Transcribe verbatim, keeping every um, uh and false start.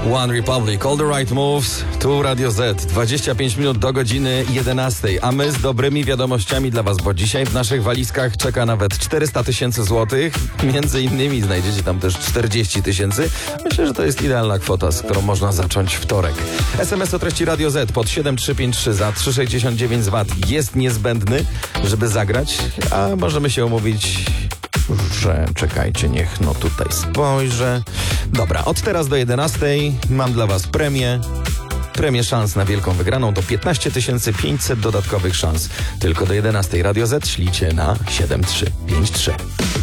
One Republic, All the Right Moves, tu Radio Z, dwadzieścia pięć minut do godziny jedenastej, a my z dobrymi wiadomościami dla Was, bo dzisiaj w naszych walizkach czeka nawet czterysta tysięcy złotych, między innymi znajdziecie tam też czterdzieści tysięcy. Myślę, że to jest idealna kwota, z którą można zacząć wtorek. S M S o treści Radio Z pod siedem trzy pięć trzy za trzysta sześćdziesiąt dziewięć złotych jest niezbędny, żeby zagrać, a możemy się umówić, że czekajcie, niech no tutaj spojrzę. Dobra, od teraz do jedenastej mam dla Was premię. Premię szans na wielką wygraną to piętnaście tysięcy pięćset dodatkowych szans. Tylko do jedenastej Radio Z ślijcie na siedem trzy pięć trzy.